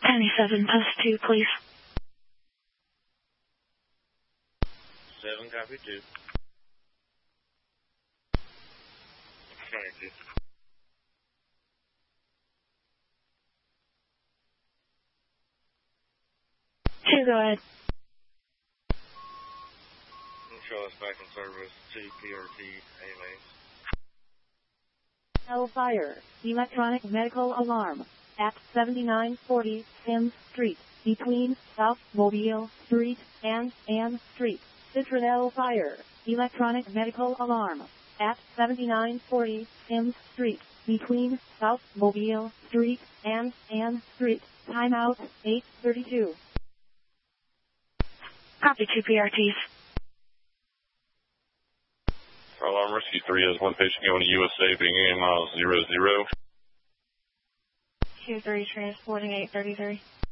Penny 7 post 2, please. 7, copy 2. 22. 2, go ahead. Show us back in service 2 PRT AMAs. L fire. Electronic medical alarm. At 7940 Sims Street, between South Mobile Street and Ann Street. Citronelle fire. Electronic medical alarm. At 7940 Sims Street, between South Mobile Street and Ann Street. Timeout 8:32. Copy 2 PRTs. Alarm Rescue 3 has one patient going to USA being miles 00. 2-3 transporting 833.